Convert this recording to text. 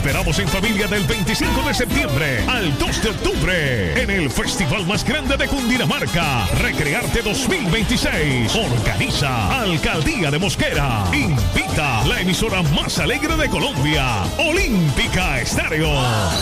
esperamos en familia del 25 de septiembre al 2 de octubre en el festival más grande de Cundinamarca, Recrearte 2026. Organiza Alcaldía de Mosquera. Invita la emisora más alegre de Colombia, Olímpica Estéreo.